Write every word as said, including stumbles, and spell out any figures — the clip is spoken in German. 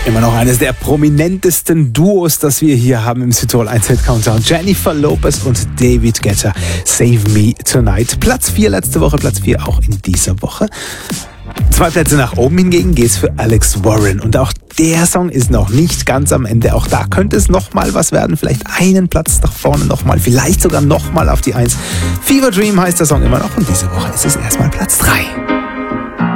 Immer noch eines der prominentesten Duos, das wir hier haben im Südtirol eins Hit Countdown. Jennifer Lopez und David Guetta, Save Me Tonight. Platz vier letzte Woche, Platz vier auch in dieser Woche. Zwei Plätze nach oben hingegen geht's für Alex Warren. Und auch der Song ist noch nicht ganz am Ende. Auch da könnte es nochmal was werden. Vielleicht einen Platz nach vorne nochmal. Vielleicht sogar nochmal auf die Eins. Fever Dream heißt der Song immer noch. Und diese Woche ist es erstmal Platz drei.